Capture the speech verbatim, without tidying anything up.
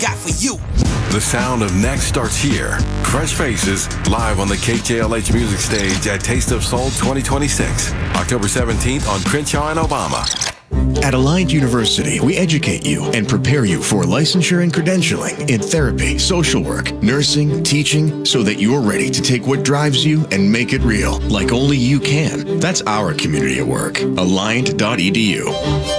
got for you. The sound of next starts here. Fresh Faces, live on the K J L H Music Stage at Taste of Soul twenty twenty-six, October seventeenth on Crenshaw and Obama. At Alliant University, we educate you and prepare you for licensure and credentialing in therapy, social work, nursing, teaching, so that you're ready to take what drives you and make it real, like only you can. That's our community at work. Alliant dot e d u.